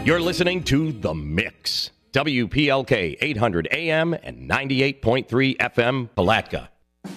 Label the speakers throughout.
Speaker 1: You're listening to The Mix. WPLK 800 AM and 98.3 FM, Palatka.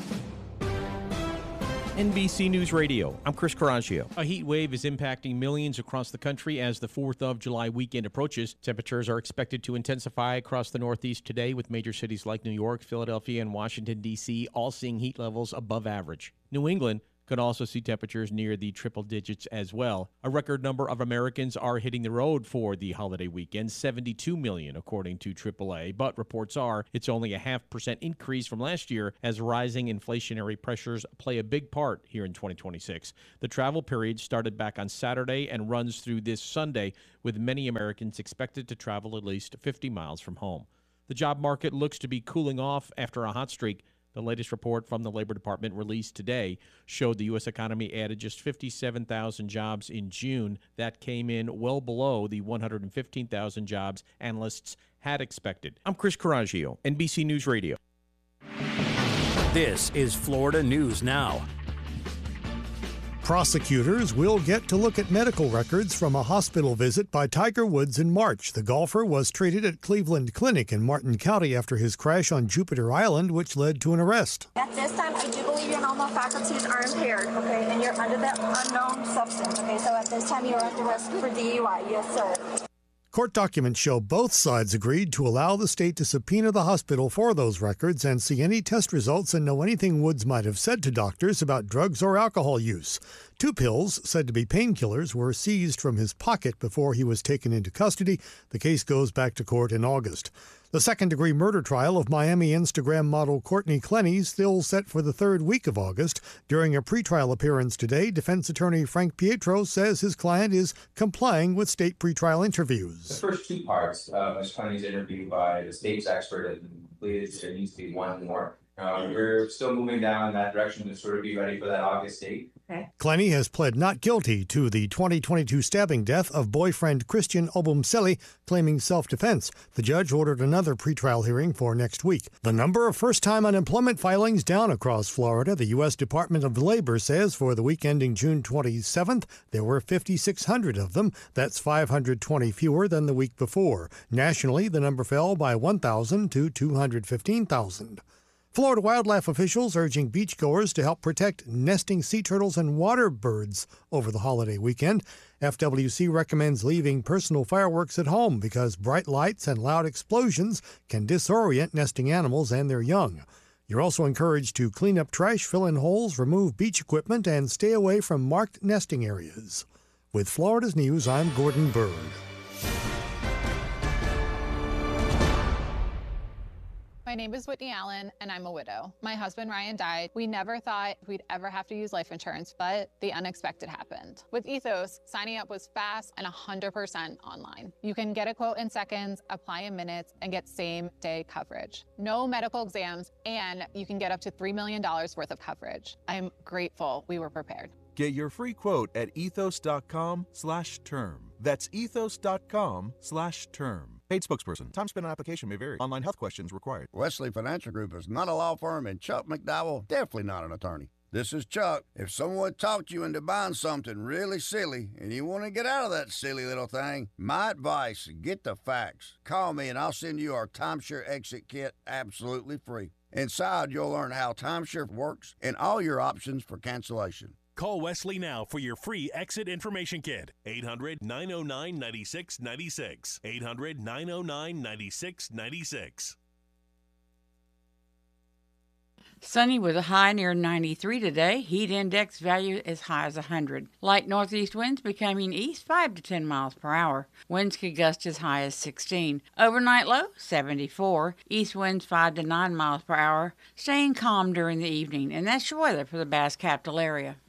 Speaker 2: NBC News Radio, I'm Chris Coraggio. A heat wave is impacting millions across the country as the 4th of July weekend approaches. Temperatures are expected to intensify across the Northeast today, with major cities like New York, Philadelphia, and Washington, D.C. all seeing heat levels above average. New England could also see temperatures near the triple digits as well. A record number of Americans are hitting the road for the holiday weekend, 72 million according to AAA, but reports are it's only a 0.5% increase from last year as rising inflationary pressures play a big part here in 2026. The travel period started back on Saturday and runs through this Sunday, with many Americans expected to travel at least 50 miles from home. The job market looks to be cooling off after a hot streak. The latest report from the Labor Department released today showed the U.S. economy added just 57,000 jobs in June. That came in well below the 115,000 jobs analysts had expected. I'm Chris Coraggio, NBC News Radio.
Speaker 3: This is Florida News Now.
Speaker 4: Prosecutors will get to look at medical records from a hospital visit by Tiger Woods in March. The golfer was treated at Cleveland Clinic in Martin County after his crash on Jupiter Island, which led to an arrest.
Speaker 5: At this time, I do believe your normal faculties are impaired, okay, and you're under that unknown substance, okay? So at this time, you're under arrest for DUI. Yes, sir.
Speaker 4: Court documents show both sides agreed to allow the state to subpoena the hospital for those records and see any test results and know anything Woods might have said to doctors about drugs or alcohol use. 2 pills, said to be painkillers, were seized from his pocket before he was taken into custody. The case goes back to court in August. The second-degree murder trial of Miami Instagram model Courtney Clenny still set for the 3rd week of August. During a pretrial appearance today, defense attorney Frank Pietro says his client is complying with state pretrial interviews.
Speaker 6: The first 2 parts of Ms. Clenny's interview by the state's expert and completed. There needs to be 1 more. We're still moving down in that direction to sort of be ready for that August date.
Speaker 4: Okay. Clenny has pled not guilty to the 2022 stabbing death of boyfriend Christian Obumseli, claiming self-defense. The judge ordered another pretrial hearing for next week. The number of first-time unemployment filings down across Florida. The U.S. Department of Labor says for the week ending June 27th, there were 5,600 of them. That's 520 fewer than the week before. Nationally, the number fell by 1,000 to 215,000. Florida wildlife officials urging beachgoers to help protect nesting sea turtles and water birds over the holiday weekend. FWC recommends leaving personal fireworks at home because bright lights and loud explosions can disorient nesting animals and their young. You're also encouraged to clean up trash, fill in holes, remove beach equipment, and stay away from marked nesting areas. With Florida's News, I'm Gordon Berg.
Speaker 7: My name is Whitney Allen, and I'm a widow. My husband, Ryan, died. We never thought we'd ever have to use life insurance, but the unexpected happened. With Ethos, signing up was fast and 100% online. You can get a quote in seconds, apply in minutes, and get same-day coverage. No medical exams, and you can get up to $3 million worth of coverage. I'm grateful we were prepared.
Speaker 8: Get your free quote at ethos.com/term. That's ethos.com/term. Paid spokesperson. Time spent on application may vary. Online health questions required.
Speaker 9: Wesley Financial Group is not a law firm, and Chuck McDowell definitely not an attorney. This is Chuck. If someone talked you into buying something really silly and you want to get out of that silly little thing, my advice, get the facts. Call me and I'll send you our timeshare exit kit absolutely free. Inside, you'll learn how timeshare works and all your options for cancellation.
Speaker 10: Call Wesley now for your free exit information kit. 800-909-9696. 800-909-9696.
Speaker 11: Sunny with a high near 93 today. Heat index value as high as 100. Light northeast winds becoming east 5 to 10 miles per hour. Winds could gust as high as 16. Overnight low 74. East winds 5 to 9 miles per hour. Staying calm during the evening. And that's your weather for the Bass Capital area.